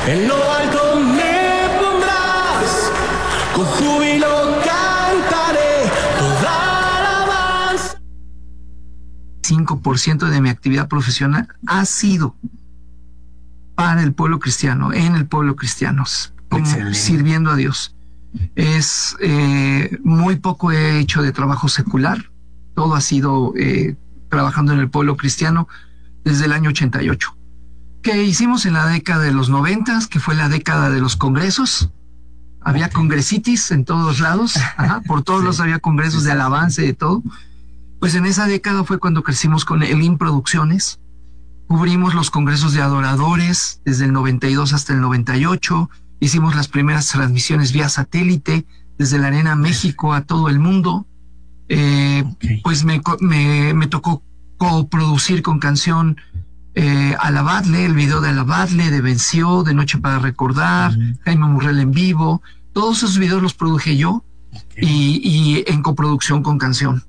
En lo alto me pondrás, con júbilo cantaré toda alabanza. 5% de mi actividad profesional ha sido para el pueblo cristiano, en el pueblo cristiano, como sirviendo a Dios. Es muy poco he hecho de trabajo secular, todo ha sido trabajando en el pueblo cristiano desde el año 88. ¿Qué hicimos en la década de los 90, que fue la década de los congresos? Había congresitis en todos lados, por todos lados había congresos de alabanza y de todo. Pues en esa década fue cuando crecimos con Elim Producciones. Cubrimos los congresos de adoradores desde el 92 hasta el 98. Hicimos las primeras transmisiones vía satélite desde la Arena México a todo el mundo. Pues me tocó coproducir con Canción Alabadle, el video de Alabadle, de Venció, de Noche para Recordar, Jaime Murrell en vivo. Todos esos videos los produje yo y en coproducción con Canción.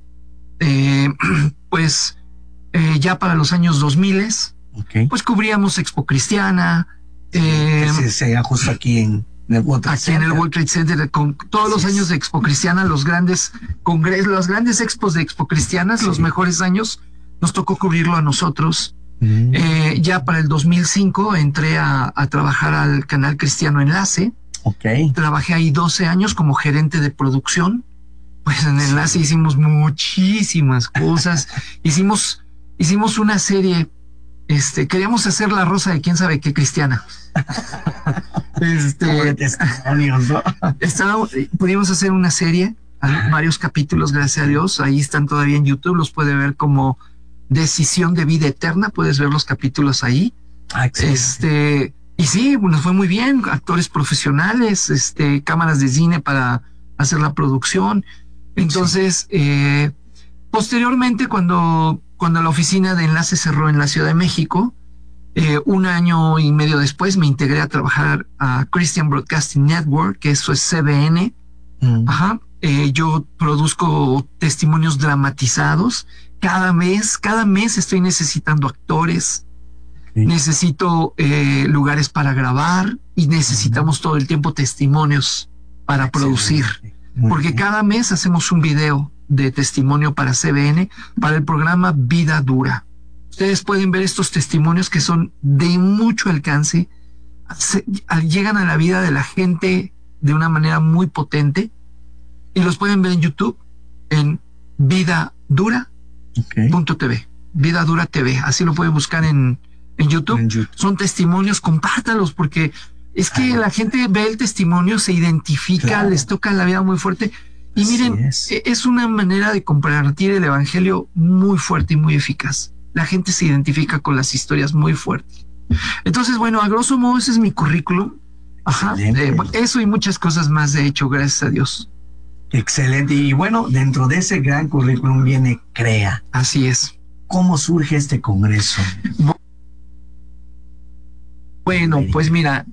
Pues ya para los años 2000, pues cubríamos Expo Cristiana. Justo aquí en el World Trade Center. En el World Trade Center, con todos los años de Expo Cristiana, los grandes congresos, las grandes expos de Expo Cristianas, los mejores años, nos tocó cubrirlo a nosotros. Ya para el 2005 entré a trabajar al canal Cristiano Enlace. Trabajé ahí 12 años como gerente de producción. Pues en Enlace hicimos muchísimas cosas. Hicimos una serie, queríamos hacer La Rosa de quién sabe qué cristiana. Como de testimonios, ¿no? Pudimos hacer una serie, varios capítulos, gracias a Dios. Ahí están todavía en YouTube, los puede ver como Decisión de Vida Eterna, puedes ver los capítulos ahí. Y sí, nos fue muy bien, actores profesionales, cámaras de cine para hacer la producción. Entonces, posteriormente, cuando la oficina de Enlace cerró en la Ciudad de México, 1 año y medio después me integré a trabajar a Christian Broadcasting Network, que eso es CBN. Yo produzco testimonios dramatizados. Cada mes estoy necesitando actores, necesito lugares para grabar y necesitamos todo el tiempo testimonios para producir. Porque cada mes hacemos un video de testimonio para CBN, para el programa Vida Dura. Ustedes pueden ver estos testimonios que son de mucho alcance, llegan a la vida de la gente de una manera muy potente y los pueden ver en YouTube, en vidadura.tv, Vida Dura TV, así lo pueden buscar en YouTube. Son testimonios, compártalos, porque es que la gente ve el testimonio, se identifica, les toca la vida muy fuerte. Y miren, es una manera de compartir el evangelio muy fuerte y muy eficaz. La gente se identifica con las historias muy fuertes. Entonces, bueno, a grosso modo ese es mi currículum. Eso y muchas cosas más he hecho, gracias a Dios. Excelente. Y bueno, dentro de ese gran currículum viene CREA. Así es. ¿Cómo surge este congreso? Bueno, pues mira,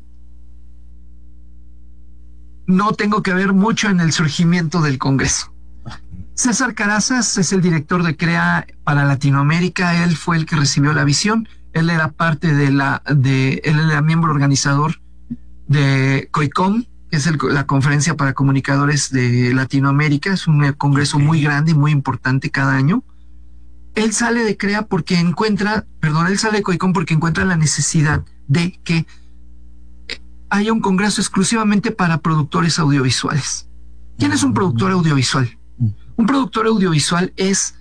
no tengo que ver mucho en el surgimiento del congreso. César Carazas es el director de CREA para Latinoamérica. Él fue el que recibió la visión. Él era parte él era miembro organizador de COICOM, que es la conferencia para comunicadores de Latinoamérica. Es un congreso muy grande y muy importante cada año. Él sale de CREA porque él sale de COICOM porque encuentra la necesidad de que haya un congreso exclusivamente para productores audiovisuales. ¿Quién es un productor audiovisual? Un productor audiovisual es